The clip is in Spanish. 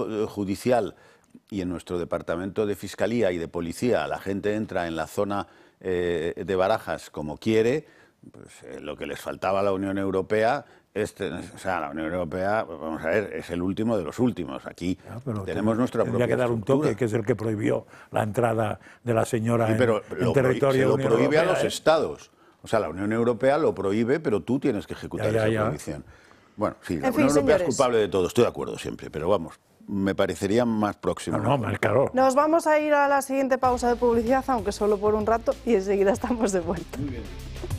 judicial y en nuestro departamento de Fiscalía y de Policía la gente entra en la zona de Barajas como quiere, pues, lo que les faltaba a la Unión Europea, la Unión Europea, vamos a ver, es el último de los últimos. Aquí tenemos nuestra propia tendría que dar un estructura. toque, que es el que prohibió la entrada de la señora Sí, pero en territorio se lo Unión prohíbe Europea, a los estados. O sea, la Unión Europea lo prohíbe, pero tú tienes que ejecutar esa prohibición. Bueno, sí, la Unión Europea es culpable de todo, estoy de acuerdo siempre, pero vamos, me parecería más próximo. Claro. Nos vamos a ir a la siguiente pausa de publicidad, aunque solo por un rato, y enseguida estamos de vuelta. Muy bien.